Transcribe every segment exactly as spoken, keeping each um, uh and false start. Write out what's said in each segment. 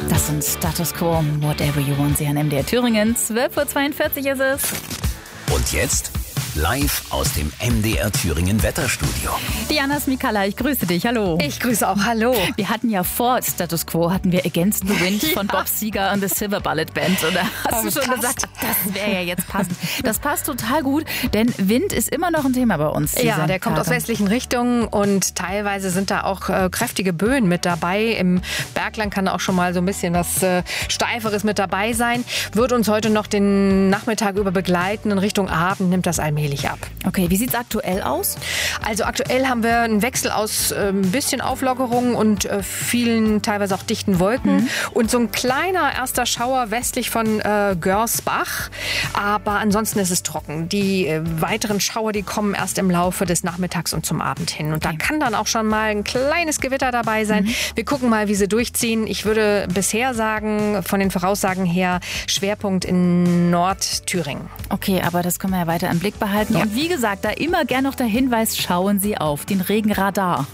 Das sind Status Quo, Whatever You Want, Sie an M D R Thüringen. zwölf Uhr zweiundvierzig ist es. Und jetzt live aus dem M D R Thüringen Wetterstudio. Diana Smikala, ich grüße dich. Hallo. Ich grüße auch. Hallo. Wir hatten ja vor Status Quo, hatten wir Against the Wind ja. von Bob Seger und The Silver Bullet Band. Und da hast du schon passt. gesagt, das wäre ja jetzt passend. Das passt total gut, denn Wind ist immer noch ein Thema bei uns. Ja, der kommt Tage. aus westlichen Richtungen und teilweise sind da auch äh, kräftige Böen mit dabei. Im Bergland kann auch schon mal so ein bisschen was äh, Steiferes mit dabei sein. Wird uns heute noch den Nachmittag über begleiten. In Richtung Abend nimmt das allmählich ab. Okay, wie sieht es aktuell aus? Also aktuell haben wir einen Wechsel aus äh, ein bisschen Auflockerung und äh, vielen, teilweise auch dichten Wolken. Mhm. Und so ein kleiner erster Schauer westlich von äh, Görsbach. Aber ansonsten ist es trocken. Die äh, weiteren Schauer, die kommen erst im Laufe des Nachmittags und zum Abend hin. Und okay. da kann dann auch schon mal ein kleines Gewitter dabei sein. Mhm. Wir gucken mal, wie sie durchziehen. Ich würde bisher sagen, von den Voraussagen her, Schwerpunkt in Nordthüringen. Okay, aber das können wir ja weiter im Blick behalten. Ja. Und wie gesagt, da immer gern noch der Hinweis, schauen Sie auf den Regenradar.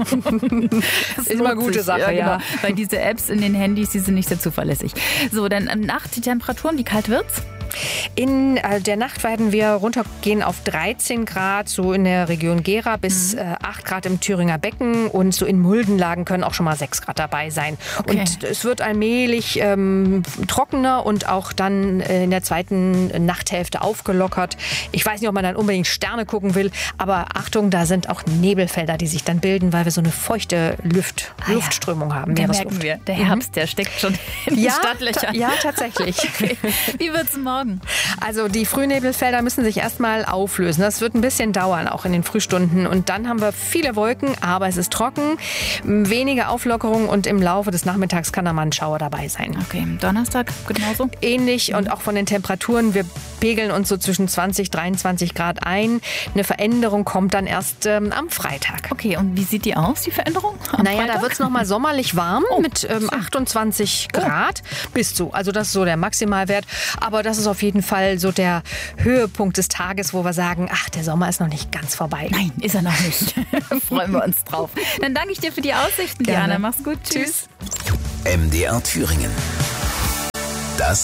Das ist immer eine gute Sache, ja. ja. Genau. Weil diese Apps in den Handys, die sind nicht sehr zuverlässig. So, dann Nacht, die Temperaturen, wie kalt wird's? In äh, der Nacht werden wir runtergehen auf dreizehn Grad, so in der Region Gera, bis mhm. äh, acht Grad im Thüringer Becken und so in Muldenlagen können auch schon mal sechs Grad dabei sein. Okay. Und es wird allmählich ähm, trockener und auch dann äh, in der zweiten Nachthälfte aufgelockert. Ich weiß nicht, ob man dann unbedingt Sterne gucken will, aber Achtung, da sind auch Nebelfelder, die sich dann bilden, weil wir so eine feuchte Luft, ah, Luftströmung ja. haben. Da merken wir, der Herbst, mhm. der steckt schon in den ja, Stadtlöchern. Ta- ja, tatsächlich. Okay. Wie wird's morgen? Also die Frühnebelfelder müssen sich erstmal auflösen. Das wird ein bisschen dauern, auch in den Frühstunden. Und dann haben wir viele Wolken, aber es ist trocken, wenige Auflockerung und im Laufe des Nachmittags kann da mal ein Schauer dabei sein. Okay, Donnerstag genauso? Ähnlich mhm. und auch von den Temperaturen. Wir pegeln uns so zwischen zwanzig, dreiundzwanzig Grad ein. Eine Veränderung kommt dann erst ähm, am Freitag. Okay, und wie sieht die aus, die Veränderung? Am naja, Freitag? da wird es nochmal sommerlich warm oh, mit ähm, achtundzwanzig Grad oh. bis zu. Also das ist so der Maximalwert. Aber das ist auf jeden Fall so der Höhepunkt des Tages, wo wir sagen, ach, der Sommer ist noch nicht ganz vorbei. Nein, ist er noch nicht. Freuen wir uns drauf. Dann danke ich dir für die Aussichten, Gerne. Diana. Mach's gut. Tschüss. Tschüss. M D R Thüringen. Das